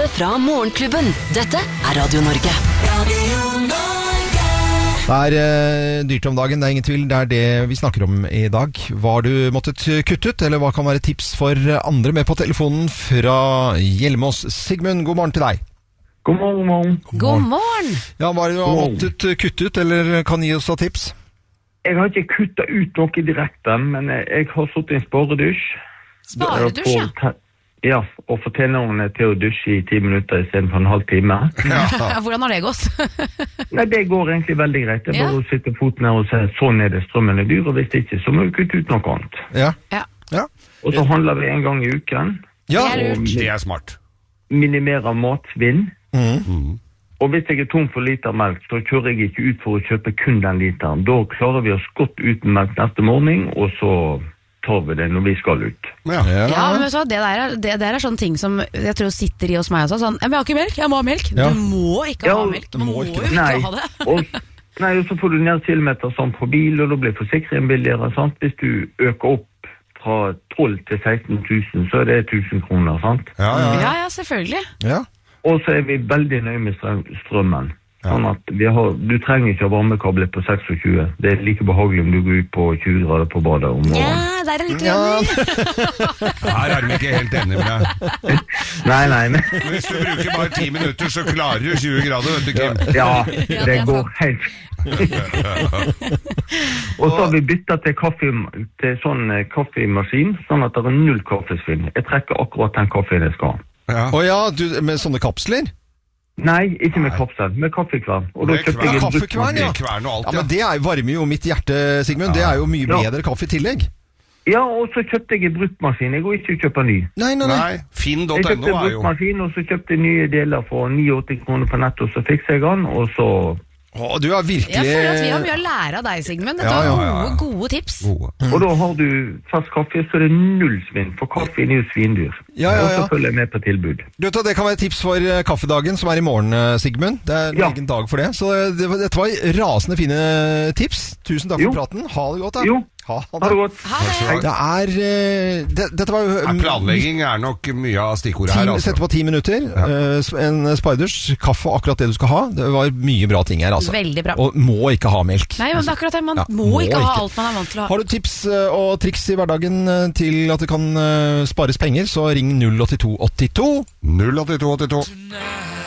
fra Morgenklubben. Dette Radio Norge. Det dyrt om dagen, det ingen tvil. Det det vi snakker om i dag. Hva har du måttet kutte ut, eller hva kan være tips for andre? Med på telefonen fra Hjelmås. Sigmund, god morgen til deg. God morgen. God morgen. Ja, hva det du har måttet kutte ut, eller kan gi oss av tips? Jeg har ikke kuttet ut noe direkte, men jeg har satt i en sparedusj. Sparedusj, ja. Ja, og få tenårene til å dusje i 10 minutter i stedet for en halv time. Ja. Hvordan har det gått? Nei, det går egentlig veldig greit. Det er bare å sitte foten her og si, sånn det, strømmen dyr, og hvis ikke, så må vi kutte ut noe annet. Ja. Og så handler vi en gang i uken. Ja, det smart. Minimerer matsvinn. Og hvis jeg er tom for liter melk, så kjører jeg ikke ut for å kjøpe kun den literen. Da klarer vi oss godt uten melk neste morgen, og så tar vi det når vi skal ut. Ja, men så, det der sånne ting som jeg tror sitter i hos meg også, sånn, jeg har ikke melk, jeg må ha melk. Ja. Du må ikke ha melk, du må ikke ha det. Og så får du ned kilometer sånn på bil, og da blir forsikringen billigere, sant? Hvis du øker opp fra 12 til 16 000, så er det 1000 kroner, sant? Ja, selvfølgelig. Ja. Og så er vi veldig nøye med strømmen. Sånn at du trenger ikke å varmekabler på 26. Det er like behagelig om du går ut på 20 grader på badet om morgenen. Ja, der er litt enig. Her vi ikke helt enige med deg. Nei. Hvis du bruker bare 10 minutter, så klarer du 20 grader, vet du, Kim. Ja, det går helt. Og så har vi byttet til sånn kaffemaskin, sånn at det er 0 kaffesvinn. Jeg trekker akkurat den kaffen jeg skal ha. Med sånne kapsler? Nei, ikke med kapsel, med kaffekvern. Og da kjøpte jeg kaffekvern, ja. Kvern og alt, ja. Men det varmer jo mitt hjerte, Sigmund. Det er jo mye bedre kaffe i tillegg. Ja, og så kjøpte jeg en bruktmaskin. Jeg går ikke å kjøpe ny. Nei. Finn.no jeg kjøpte en bruktmaskin, og så kjøpte jeg nye deler for 89 kroner på nett, og så fikser jeg den, og så... Du har virkelig... Jeg føler at vi har mye å lære av deg, Sigmund. Dette var gode tips. Og da har du fersk kaffe, så er det 0 svinn, for kaffen er jo svindyr. Og så følger jeg med på tilbud. Det kan være tips for kaffedagen, som er i morgen, Sigmund. Det er en egen dag for det. Så dette var rasende fine tips. Tusen takk for praten. Ha det godt, da. Jo. Ha det godt. Dette var jo... Planlegging er nok mye av stikkordet her. Sette på 10 minutter. En sparedusj. Kaffe, akkurat det du skal ha. Det var mye bra ting her, altså. Veldig bra. Og må ikke ha melk. Nei, men det er akkurat det. Man må ikke ha alt man er vant til å ha. Har du tips og triks i hverdagen til at det kan spares penger, så ring 08282. 08282.